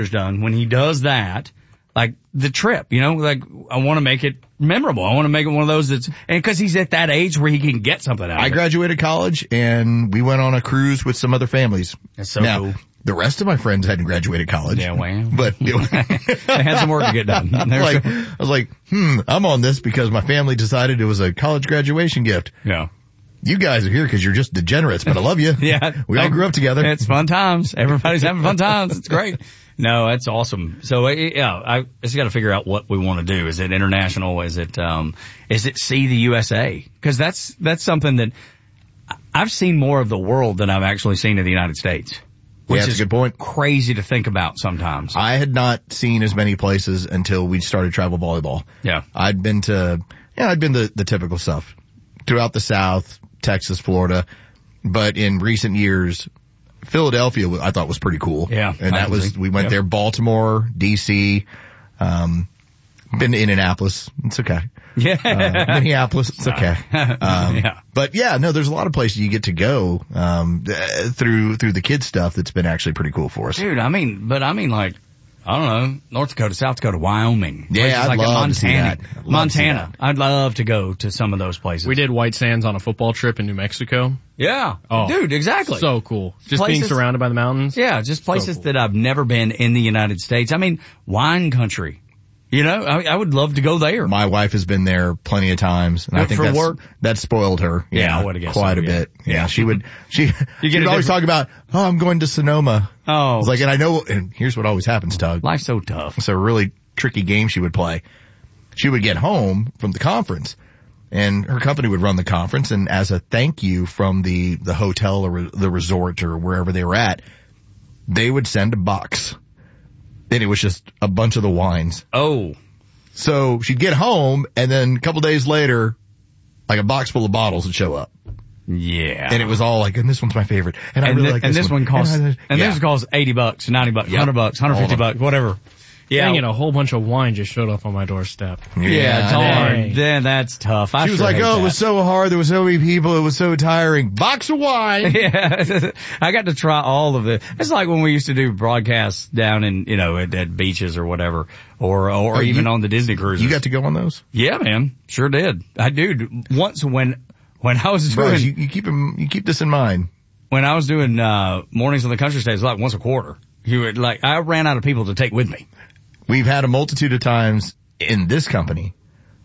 done, when he does that, like the trip, I want to make it memorable. I want to make it one of those and cause he's at that age where he can get something out of it. I graduated college and we went on a cruise with some other families. That's so cool. The rest of my friends hadn't graduated college. Yeah, well. But they had some work to get done. I was like, I'm on this because my family decided it was a college graduation gift. Yeah. You guys are here because you're just degenerates, but I love you. Yeah. We all grew up together. It's fun times. Everybody's having fun times. It's great. No, that's awesome. So, I just got to figure out what we want to do. Is it international? Is it see the USA? Cause that's something that I've seen more of the world than I've actually seen of the United States. Which that's is a good point. Crazy to think about sometimes. I had not seen as many places until we started travel volleyball. Yeah. I'd been the typical stuff throughout the South, Texas, Florida, but in recent years, Philadelphia I thought was pretty cool. Yeah. And we went there, Baltimore, DC, been to Indianapolis. It's okay. Yeah. Minneapolis. It's okay. Yeah. But yeah, no, there's a lot of places you get to go, through the kids stuff that's been actually pretty cool for us. Dude, I mean, like, I don't know, North Dakota, South Dakota, Wyoming. Yeah, I'd love to see that. Montana. I'd love to go to some of those places. We did White Sands on a football trip in New Mexico. Yeah. Oh, dude, exactly. So cool. Just being surrounded by the mountains. Yeah, just places that I've never been in the United States. I mean, wine country. I would love to go there. My wife has been there plenty of times, and I think that spoiled her. Yeah, I would have guessed quite a bit. Yeah, she would always talk about, I'm going to Sonoma. Oh. I was like, and here's what always happens, Tug. Life's so tough. It's a really tricky game she would play. She would get home from the conference, and her company would run the conference, and as a thank you from the hotel or the resort or wherever they were at, they would send a box. And it was just a bunch of the wines. Oh. So she'd get home, and then a couple days later, like a box full of bottles would show up. Yeah. And it was all like, and this one's my favorite. And I really like this one. And this one costs, this costs $80, $90, $100, $150, whatever. Yeah. Dang it, a whole bunch of wine just showed up on my doorstep. Yeah, darn. Then that's tough. She was like, it was so hard. There were so many people. It was so tiring. Box of wine. Yeah. I got to try all of it. It's like when we used to do broadcasts down in, at beaches or whatever, or even on the Disney cruises. You got to go on those? Yeah, man. Sure did. I do. Once when I was doing. Bro, you keep this in mind. When I was doing, mornings on the country stage, like once a quarter. I ran out of people to take with me. We've had a multitude of times in this company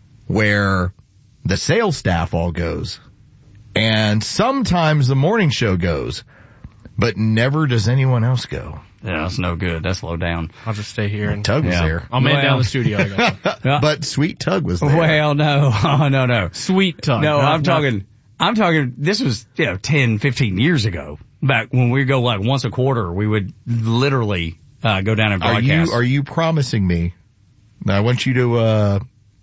where the sales staff all goes, and sometimes the morning show goes, but never does anyone else go. Yeah, that's no good. That's low down. I'll just stay here. And Tug was there. I'll man down the studio. I guess. Yeah. But Sweet Tug was there. Well, no. Oh, no. Sweet Tug. No, I'm talking, this was, 10, 15 years ago. Back when we go like once a quarter, we would literally go down and broadcast. Are you promising me? I want you to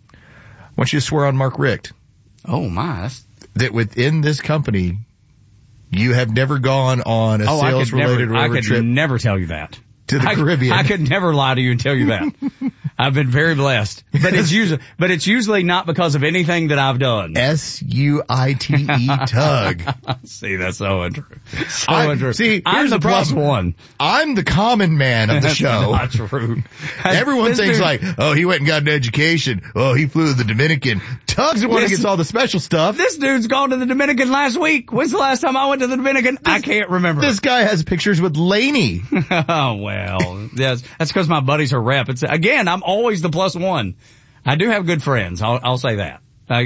swear on Mark Richt. Oh my. That within this company, you have never gone on a sales-related road trip. I could never tell you that. To the Caribbean. I could never lie to you and tell you that. I've been very blessed. But it's usually not because of anything that I've done. S-U-I-T-E Tug. See, that's so untrue. Untrue. See, I'm the plus one. I'm the common man of the show. Not true. Everyone thinks he went and got an education. Oh, he flew to the Dominican. Tug's the one who gets all the special stuff. This dude's gone to the Dominican last week. When's the last time I went to the Dominican? I can't remember. This guy has pictures with Laney. Oh, well, yes, that's because my buddies are rep. Again, I'm always the plus one. I do have good friends. I'll say that.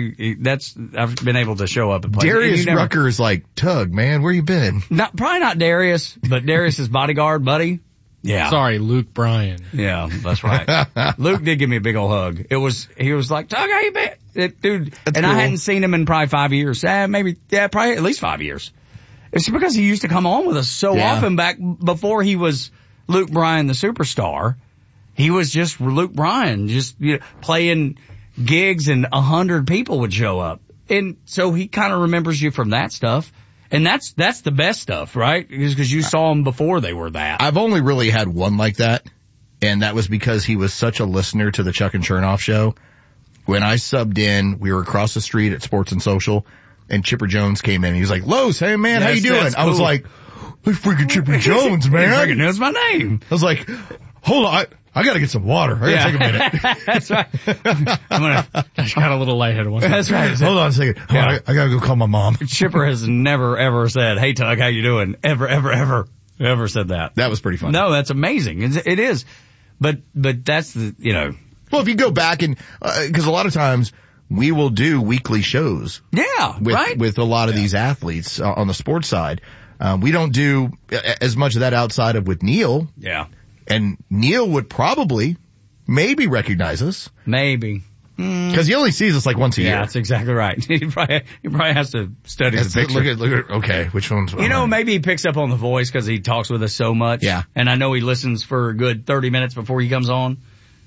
I've been able to show up at places. Darius Rucker is like, Tug, man, where you been? Probably not Darius, but Darius's bodyguard buddy. Yeah. Sorry, Luke Bryan. Yeah, that's right. Luke did give me a big old hug. He was like, Tug, how you been? Dude, that's cool. I hadn't seen him in probably 5 years. Probably at least 5 years. It's because he used to come on with us so often back before he was Luke Bryan, the superstar. He was just Luke Bryan, just playing gigs and 100 people would show up. And so he kind of remembers you from that stuff. And that's the best stuff, right? Because you saw him before they were that. I've only really had one like that. And that was because he was such a listener to the Chuck and Chernoff show. When I subbed in, we were across the street at Sports and Social, and Chipper Jones came in. He was like, Los, hey man, how you doing? Cool. I was like, hey, freaking Chipper Jones, man. That's my name. I was like, hold on. I gotta get some water. I gotta take a minute. That's right. I got a little lightheaded once. That's right. Hold on a second. Yeah. I gotta go call my mom. Chipper has never ever said, "Hey Tug, how you doing?" Ever said that. That was pretty fun. No, that's amazing. It is. But that's the, Well, if you go back and, cause a lot of times we will do weekly shows. Yeah, right. With a lot of these athletes on the sports side. We don't do as much of that outside of with Neil. Yeah. And Neil would maybe recognize us. Maybe. Cause he only sees us like once a year. Yeah, that's exactly right. He probably has to study the picture. Look at, okay, which one's? Maybe he picks up on the voice cause he talks with us so much. Yeah. And I know he listens for a good 30 minutes before he comes on.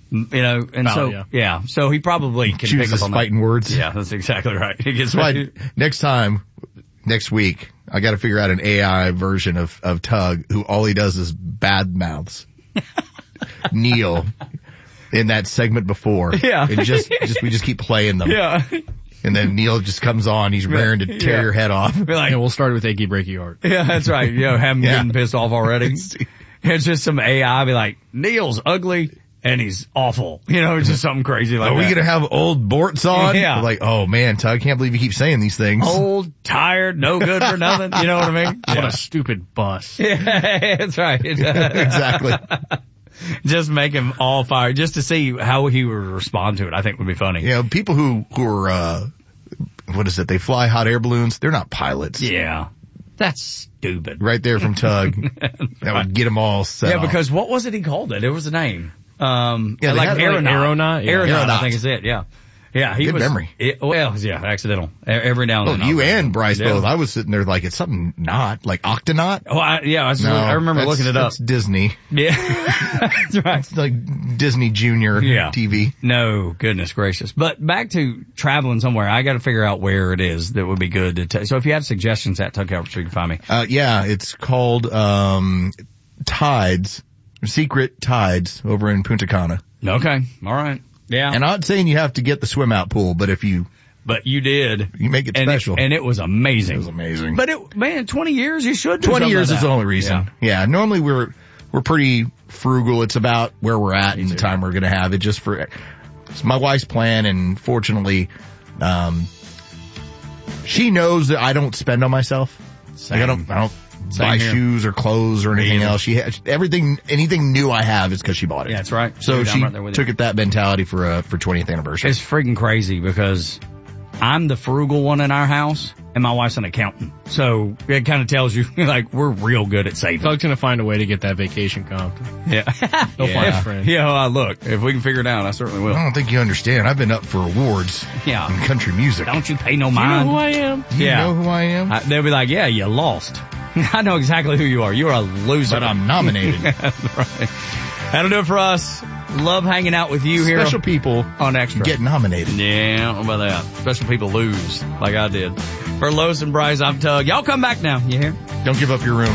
So he probably can pick up on fighting words. Yeah, that's exactly right. He gets right. Next week, I got to figure out an AI version of Tug who all he does is bad mouths. Neil in that segment before. Yeah. And we just keep playing them. Yeah. And then Neil just comes on. He's raring to tear your head off. We'll start with Achy Breaky Heart. Yeah, that's right. Have him getting pissed off already. It's just some AI be like, Neil's ugly. And he's awful. It's just something crazy like that. Are we going to have old Bortz on? Yeah. Like, oh man, Tug, I can't believe you keep saying these things. Old, tired, no good for nothing. You know what I mean? What a stupid bus. Yeah, that's right. Exactly. Just make him all fired just to see how he would respond to it. I think would be funny. People who are, they fly hot air balloons. They're not pilots. Yeah. That's stupid. Right there from Tug. That would get them all set off. Because what was it he called it? It was a name. Aeronaut. Aeronaut, I think is it. Yeah. Yeah, he Good was. memory. Accidental. Every now and then. You and Bryce both. I was sitting there like, it's something not, like Octonaut? Oh, I remember looking it up. That's Disney. Yeah. That's right. It's like Disney Junior TV. No, goodness gracious. But back to traveling somewhere, I gotta figure out where it is that would be good to take. So if you have suggestions at Tug Calvert, you can find me. It's called, Tides, Secret Tides over in Punta Cana. Okay. All right. Yeah. And I'm not saying you have to get the swim out pool, but you did. You make it special. And it was amazing. It was amazing. But 20 years you should do 20 years like is the only reason. Yeah. Normally we're pretty frugal. It's about where we're at and the time we're going to have it it's my wife's plan. And fortunately, she knows that I don't spend on myself. Like I don't buy shoes or clothes or anything else. She has anything new I have is because she bought it. Yeah, that's right. So she took it that mentality for 20th anniversary. It's freaking crazy because I'm the frugal one in our house and my wife's an accountant. So it kind of tells you like we're real good at saving. Doug's gonna find a way to get that vacation comped. Yeah. He'll find a friend. Yeah, look, if we can figure it out, I certainly will. I don't think you understand. I've been up for awards in country music. Don't you pay no mind? You know who I am? You know who I am? They'll be like, yeah, you lost. I know exactly who you are. You're a loser. But I'm nominated. Right. That'll do it for us. Love hanging out with you here. Special people on Extra get nominated. Yeah, how about that? Special people lose, like I did. For Lois and Bryce, I'm Tug. Y'all come back now. You hear? Don't give up your room.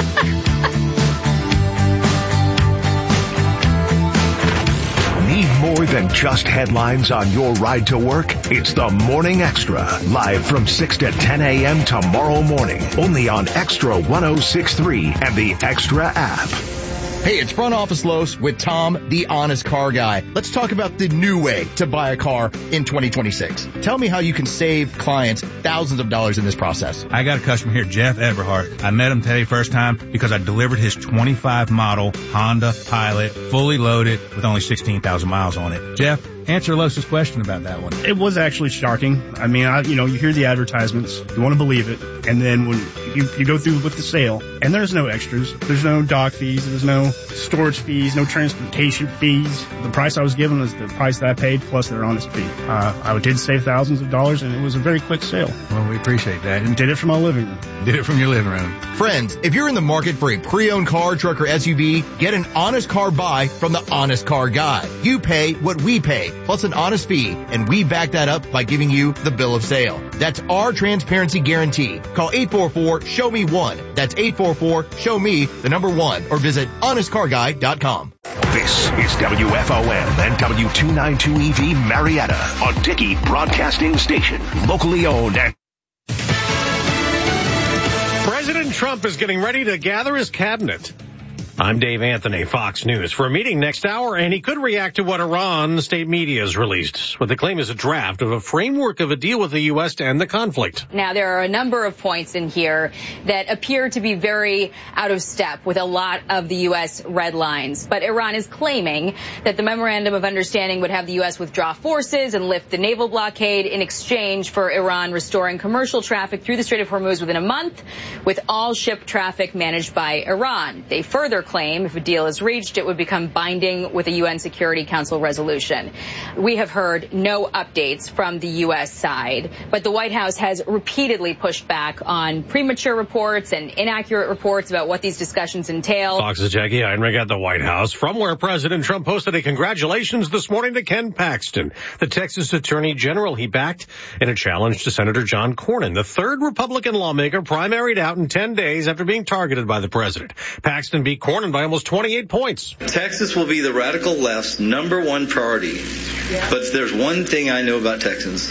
Need more than just headlines on your ride to work? It's the Morning Extra, live from 6 to 10 a.m. tomorrow morning, only on Extra 106.3 and the Extra app. Hey, it's Front Office Los with Tom, the honest car guy. Let's talk about the new way to buy a car in 2026. Tell me how you can save clients thousands of dollars in this process. I got a customer here, Jeff Eberhardt. I met him today first time because I delivered his 25 model Honda Pilot, fully loaded with only 16,000 miles on it. Jeff, answer Los's question about that one. It was actually shocking. I mean, you hear the advertisements, you want to believe it, and then when you go through with the sale, and there's no extras, there's no dock fees, there's no storage fees, no transportation fees. The price I was given was the price that I paid plus their honest fee. I did save thousands of dollars, and it was a very quick sale. Well, we appreciate that. And did it from my living room. Did it from your living room. Friends, if you're in the market for a pre-owned car, truck, or SUV, get an honest car buy from the Honest Car Guy. You pay what we pay, plus an honest fee, and we back that up by giving you the bill of sale. That's our transparency guarantee. Call 844-SHOW-ME-1. That's 844-SHOW-ME-1, or visit honestcarguy.com. This is WFOM and W292EV Marietta, a Dickey Broadcasting Station, locally owned and President Trump is getting ready to gather his cabinet. I'm Dave Anthony, Fox News. For a meeting next hour, and he could react to what Iran state media has released. What they claim is a draft of a framework of a deal with the U.S. to end the conflict. Now, there are a number of points in here that appear to be very out of step with a lot of the U.S. red lines. But Iran is claiming that the memorandum of understanding would have the U.S. withdraw forces and lift the naval blockade in exchange for Iran restoring commercial traffic through the Strait of Hormuz within a month, with all ship traffic managed by Iran. They further claim if a deal is reached, it would become binding with a UN Security Council resolution. We have heard no updates from the U.S. side, but the White House has repeatedly pushed back on premature reports and inaccurate reports about what these discussions entail. Fox's Jackie Heinrich at the White House, from where President Trump posted a congratulations this morning to Ken Paxton, the Texas Attorney General he backed in a challenge to Senator John Cornyn, the third Republican lawmaker primaried out in 10 days after being targeted by the president. Paxton beat Cornyn by almost 28 points. Texas will be the radical left's number one priority. But there's one thing I know about Texans,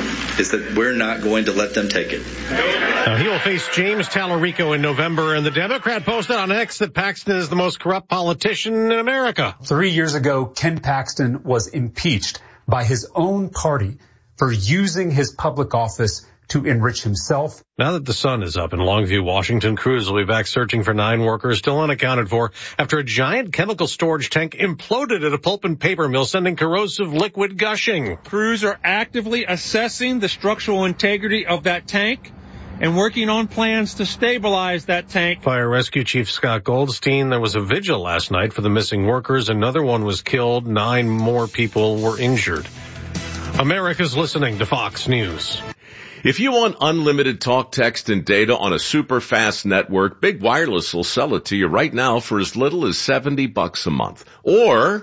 is that we're not going to let them take it. Now, he will face James Tallarico in November, and the Democrat posted on X that Paxton is the most corrupt politician in America. 3 years ago, Ken Paxton was impeached by his own party for using his public office to enrich himself. Now that the sun is up in Longview, Washington, crews will be back searching for 9 workers still unaccounted for after a giant chemical storage tank imploded at a pulp and paper mill, sending corrosive liquid gushing. Crews are actively assessing the structural integrity of that tank and working on plans to stabilize that tank. Fire Rescue Chief Scott Goldstein, there was a vigil last night for the missing workers. Another one was killed. 9 more people were injured. America's listening to Fox News. If you want unlimited talk, text, and data on a super fast network, Big Wireless will sell it to you right now for as little as $70 a month. Or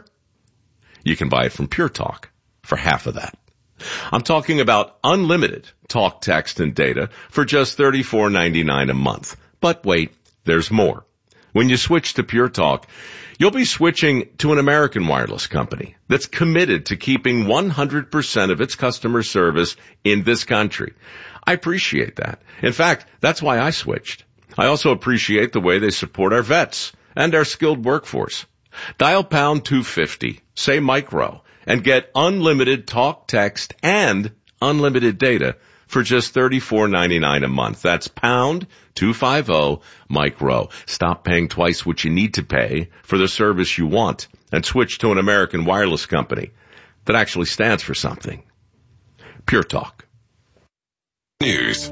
you can buy it from Pure Talk for half of that. I'm talking about unlimited talk, text, and data for just $34.99 a month. But wait, there's more. When you switch to Pure Talk, you'll be switching to an American wireless company that's committed to keeping 100% of its customer service in this country. I appreciate that. In fact, that's why I switched. I also appreciate the way they support our vets and our skilled workforce. Dial pound 250, say micro, and get unlimited talk, text, and unlimited data for just $34.99 a month. That's pound 250 micro. Stop paying twice what you need to pay for the service you want and switch to an American wireless company that actually stands for something. Pure Talk. News.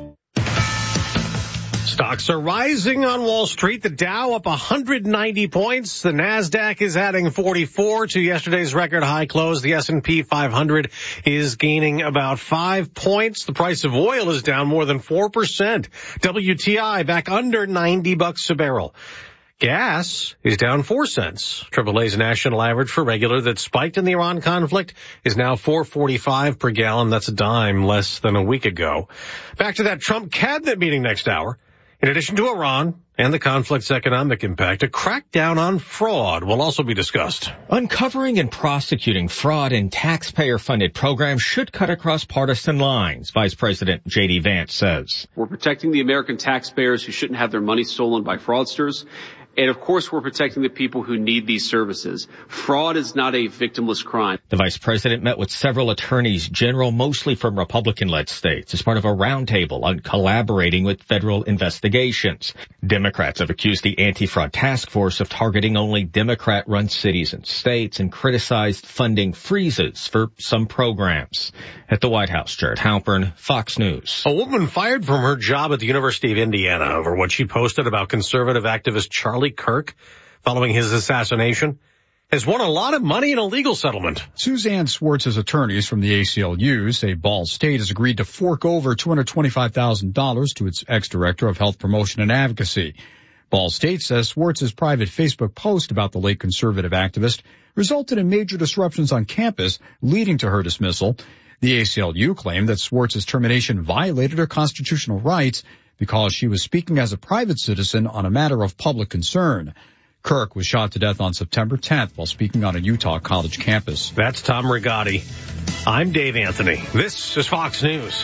Stocks are rising on Wall Street. The Dow up 190 points. The Nasdaq is adding 44 to yesterday's record high close. The S&P 500 is gaining about 5 points. The price of oil is down more than 4%. WTI back under $90 a barrel. Gas is down 4 cents. AAA's national average for regular that spiked in the Iran conflict is now $4.45 per gallon. That's a dime less than a week ago. Back to that Trump cabinet meeting next hour. In addition to Iran and the conflict's economic impact, a crackdown on fraud will also be discussed. Uncovering and prosecuting fraud in taxpayer-funded programs should cut across partisan lines, Vice President J.D. Vance says. We're protecting the American taxpayers who shouldn't have their money stolen by fraudsters. And, of course, we're protecting the people who need these services. Fraud is not a victimless crime. The vice president met with several attorneys general, mostly from Republican-led states, as part of a roundtable on collaborating with federal investigations. Democrats have accused the anti-fraud task force of targeting only Democrat-run cities and states and criticized funding freezes for some programs. At the White House, Jared Halpern, Fox News. A woman fired from her job at the University of Indiana over what she posted about conservative activist Charlie Kirk following his assassination has won a lot of money in a legal settlement. Suzanne Swartz's attorneys from the ACLU say Ball State has agreed to fork over $225,000 to its ex-director of health promotion and advocacy. Ball State says Swartz's private Facebook post about the late conservative activist resulted in major disruptions on campus, leading to her dismissal. The ACLU claimed that Swartz's termination violated her constitutional rights because she was speaking as a private citizen on a matter of public concern. Kirk was shot to death on September 10th while speaking on a Utah college campus. That's Tom Rigotti. I'm Dave Anthony. This is Fox News.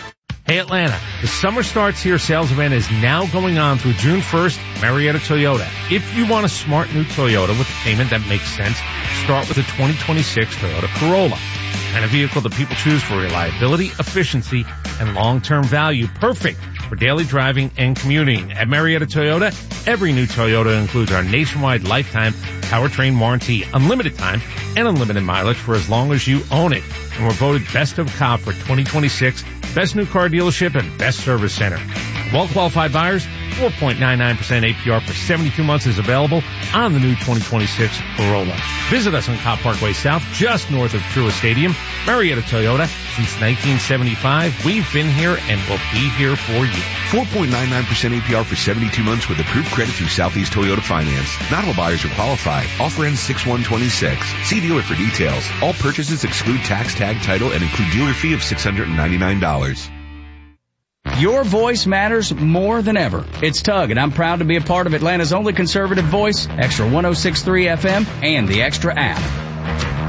Hey Atlanta, the summer starts here sales event is now going on through June 1st, Marietta Toyota. If you want a smart new Toyota with a payment that makes sense, start with the 2026 Toyota Corolla. And a vehicle that people choose for reliability, efficiency, and long-term value. Perfect for daily driving and commuting. At Marietta Toyota, every new Toyota includes our nationwide lifetime powertrain warranty, unlimited time, and unlimited mileage for as long as you own it. And we're voted Best of Cobb for 2026, Best New Car Dealership, and Best Service Center. Well-qualified buyers, 4.99% APR for 72 months is available on the new 2026 Corolla. Visit us on Cobb Parkway South, just north of Truist Stadium. Marietta Toyota, since 1975. We've been here and will be here for you. 4.99% APR for 72 months with approved credit through Southeast Toyota Finance. Not all buyers are qualified. Offer ends 6/1/26. See dealer for details. All purchases exclude tax, tag, title, and include dealer fee of $699. Your voice matters more than ever. It's Tug, and I'm proud to be a part of Atlanta's only conservative voice, Extra 106.3 FM, and the Extra app.